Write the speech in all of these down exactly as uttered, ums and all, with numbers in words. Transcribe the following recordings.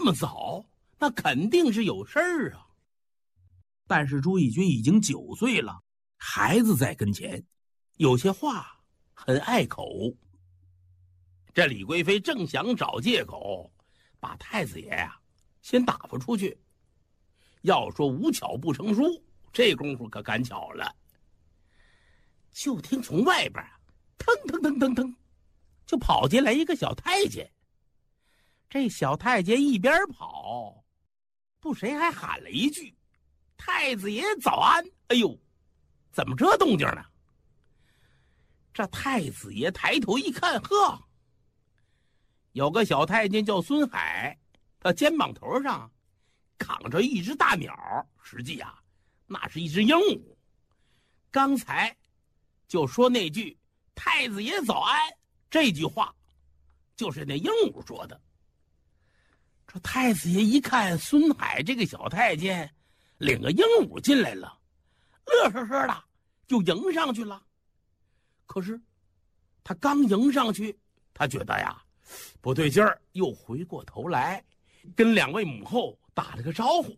么早，那肯定是有事儿啊。但是朱翊钧已经九岁了，孩子在跟前，有些话很碍口。这李贵妃正想找借口把太子爷呀、啊、先打发出去，要说无巧不成书，这功夫可赶巧了。就听从外边腾腾腾腾腾就跑进来一个小太监。这小太监一边跑，不谁还喊了一句：“太子爷早安！”哎呦，怎么这动静呢？这太子爷抬头一看，呵，有个小太监叫孙海，他肩膀头上扛着一只大鸟，实际啊，那是一只鹦鹉。刚才就说那句“太子爷早安”这句话，就是那鹦鹉说的。这太子爷一看孙海这个小太监领个鹦鹉进来了，乐呵呵的就迎上去了。可是他刚迎上去，他觉得呀不对劲儿，又回过头来跟两位母后打了个招呼：“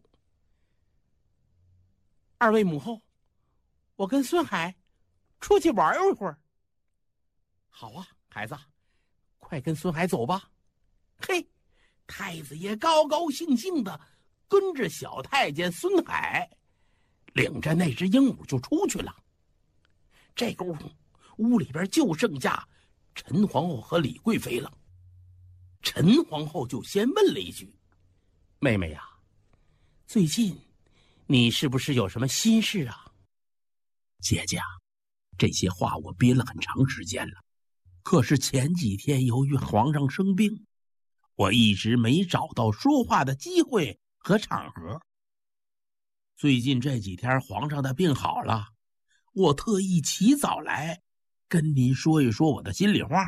二位母后，我跟孙海出去玩一会儿。”“好啊，孩子，快跟孙海走吧。”嘿，太子爷高高兴兴的跟着小太监孙海，领着那只鹦鹉就出去了。这功夫，屋里边就剩下陈皇后和李贵妃了。陈皇后就先问了一句：“妹妹呀，最近你是不是有什么心事啊？”“姐姐，这些话我憋了很长时间了，可是前几天由于皇上生病，我一直没找到说话的机会和场合。最近这几天皇上的病好了，我特意起早来跟您说一说我的心里话。”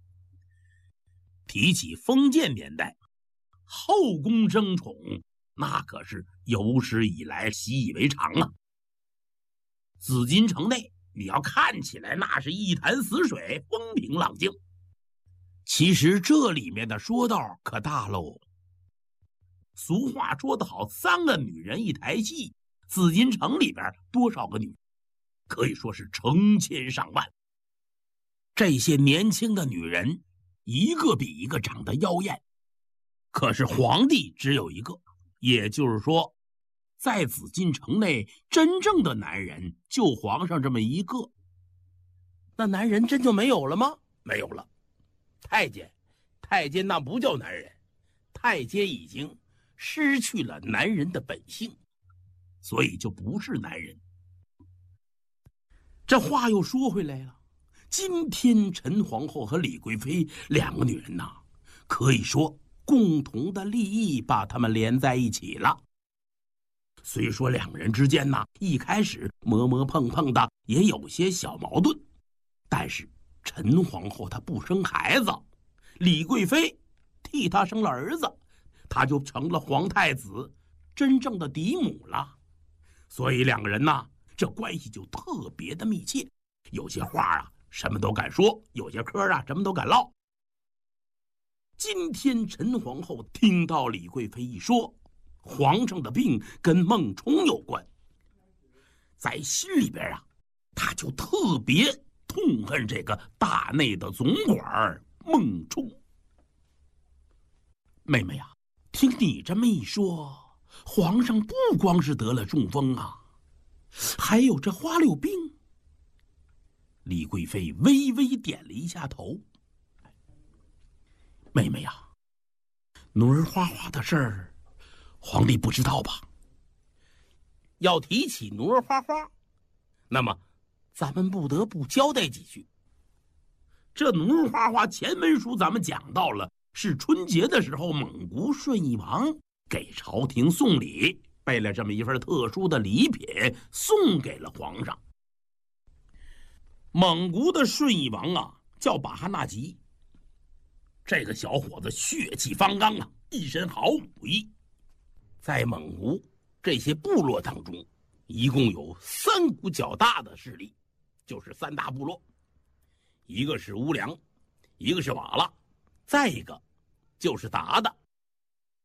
提起封建年代，后宫争宠那可是有史以来习以为常啊。紫禁城内你要看起来那是一潭死水，风平浪静，其实这里面的说道可大喽。俗话说得好，三个女人一台戏，紫禁城里边多少个女人，可以说是成千上万。这些年轻的女人一个比一个长得妖艳，可是皇帝只有一个，也就是说在紫禁城内真正的男人就皇上这么一个。那男人真就没有了吗？没有了。太监太监那不叫男人，太监已经失去了男人的本性，所以就不是男人。这话又说回来了，今天陈皇后和李贵妃两个女人呐，可以说共同的利益把他们连在一起了。虽说两人之间呢，一开始磨磨碰碰的，也有些小矛盾，但是陈皇后她不生孩子，李贵妃替她生了儿子，她就成了皇太子真正的嫡母了。所以两个人呢，这关系就特别的密切，有些话啊什么都敢说，有些嗑啊什么都敢唠。今天陈皇后听到李贵妃一说皇上的病跟孟冲有关，在心里边啊，她就特别痛恨这个大内的总管孟冲。妹妹啊，听你这么一说，皇上不光是得了中风啊，还有这花柳病。李贵妃微微点了一下头。妹妹啊，奴儿花花的事儿皇帝不知道吧？要提起奴儿花花，那么咱们不得不交代几句。这奴儿花花前文书咱们讲到了，是春节的时候蒙古顺义王给朝廷送礼，备了这么一份特殊的礼品送给了皇上。蒙古的顺义王啊叫巴哈纳吉，这个小伙子血气方刚啊，一身好武艺。在蒙古这些部落当中，一共有三股较大的势力，就是三大部落，一个是乌梁，一个是瓦剌，再一个就是鞑靼。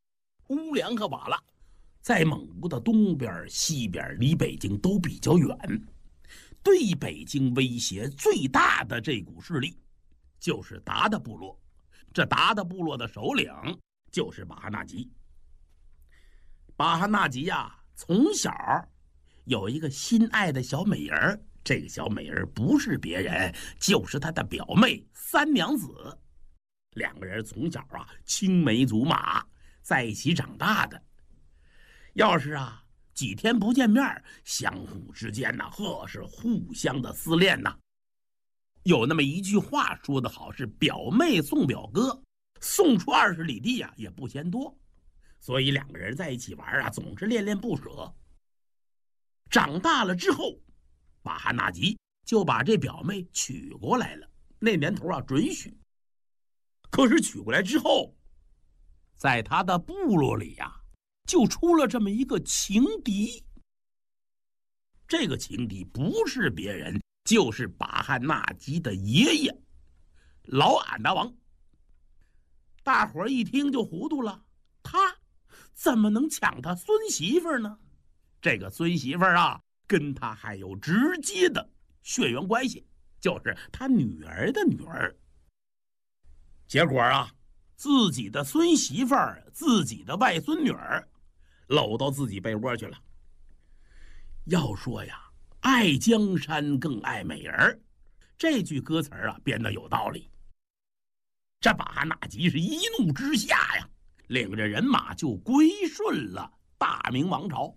乌梁和瓦剌，在蒙古的东边、西边，离北京都比较远。对北京威胁最大的这股势力，就是鞑靼部落。这鞑靼部落的首领就是巴哈纳吉。巴哈纳吉呀、啊，从小有一个心爱的小美人，这个小美人不是别人，就是他的表妹三娘子。两个人从小啊青梅竹马，在一起长大的。要是啊几天不见面，相互之间呢、啊，呵是互相的思念呐、啊。有那么一句话说得好，是表妹送表哥，送出二十里地啊也不嫌多。所以两个人在一起玩啊，总是恋恋不舍。长大了之后，巴哈纳吉就把这表妹娶过来了。那年头啊准许。可是娶过来之后，在他的部落里呀、啊，就出了这么一个情敌。这个情敌不是别人，就是巴哈纳吉的爷爷老俺达王。大伙儿一听就糊涂了，他怎么能抢他孙媳妇呢？这个孙媳妇啊，跟他还有直接的血缘关系，就是他女儿的女儿。结果啊，自己的孙媳妇儿、自己的外孙女儿搂到自己被窝去了。要说呀，爱江山更爱美人，这句歌词啊编得有道理。这巴哈纳吉是一怒之下呀，领着人马就归顺了大明王朝。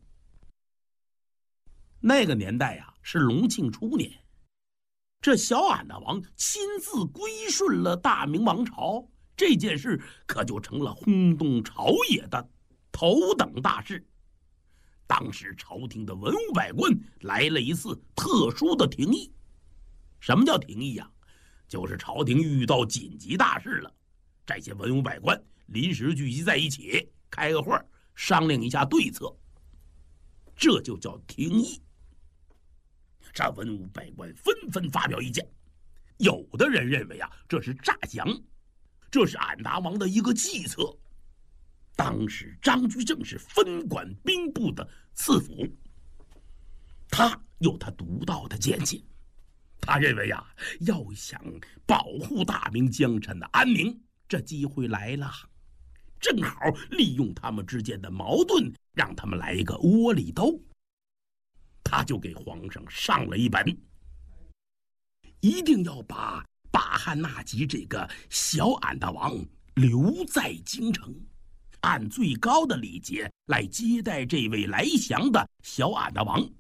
那个年代呀，是隆庆初年，这小俺达王亲自归顺了大明王朝，这件事可就成了轰动朝野的头等大事。当时朝廷的文武百官来了一次特殊的廷议。什么叫廷议呀？就是朝廷遇到紧急大事了，这些文武百官临时聚集在一起，开个会儿商量一下对策，这就叫廷议。这文武百官纷纷发表意见，有的人认为啊，这是诈降，这是俺达王的一个计策。当时张居正是分管兵部的次辅，他有他独到的见解。他认为啊，要想保护大明江山的安宁，这机会来了，正好利用他们之间的矛盾，让他们来一个窝里斗。他就给皇上上了一本，一定要把巴哈纳吉这个小俺达王留在京城，按最高的礼节来接待这位来降的小俺达王。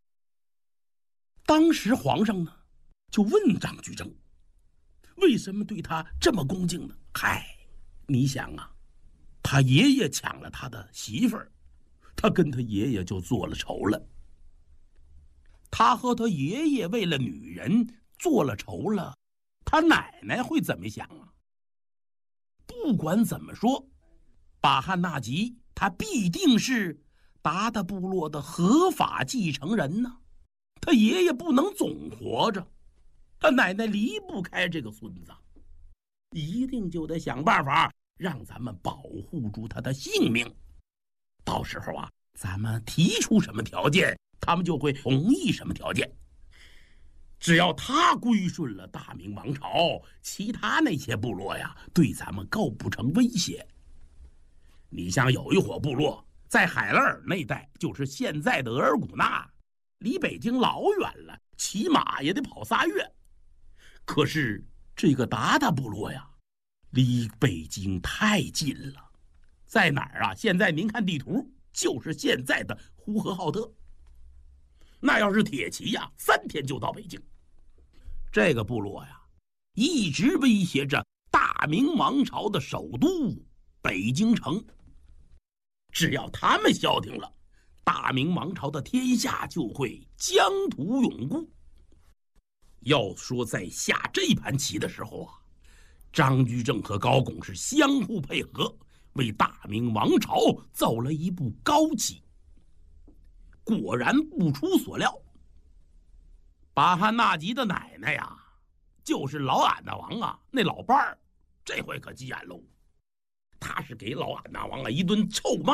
当时皇上呢，就问张居正，为什么对他这么恭敬呢？嗨，你想啊，他爷爷抢了他的媳妇儿，他跟他爷爷就做了仇了。他和他爷爷为了女人做了仇了，他奶奶会怎么想啊？不管怎么说，巴哈纳吉他必定是鞑靼部落的合法继承人呢。他爷爷不能总活着，他奶奶离不开这个孙子，一定就得想办法让咱们保护住他的性命。到时候啊，咱们提出什么条件，他们就会同意什么条件。只要他归顺了大明王朝，其他那些部落呀，对咱们构不成威胁。你像有一伙部落在海拉尔那带，就是现在的额尔古纳，离北京老远了，起码也得跑仨月。可是这个鞑靼部落呀，离北京太近了，在哪儿啊？现在您看地图，就是现在的呼和浩特。那要是铁骑呀，三天就到北京。这个部落呀，一直威胁着大明王朝的首都北京城。只要他们消停了，大明王朝的天下就会疆土永固。要说在下这盘棋的时候啊，张居正和高拱是相互配合，为大明王朝走了一步高棋。果然不出所料，巴哈纳吉的奶奶呀，就是老俺达王啊那老伴儿，这回可急眼喽。 他是给老俺大王啊一顿臭骂。